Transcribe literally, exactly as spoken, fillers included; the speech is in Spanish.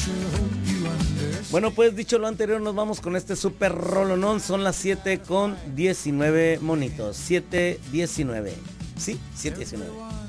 Bueno, pues dicho lo anterior, nos vamos con este super rolonón. Son las siete con diecinueve monitos. siete diecinueve. Sí, siete diecinueve.